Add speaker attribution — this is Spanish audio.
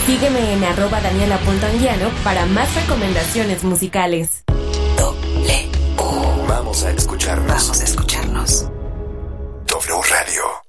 Speaker 1: Sígueme en @Daniela.Anguiano para más recomendaciones musicales.
Speaker 2: Vamos a escucharnos.
Speaker 3: Vamos a escucharnos.
Speaker 2: W Radio.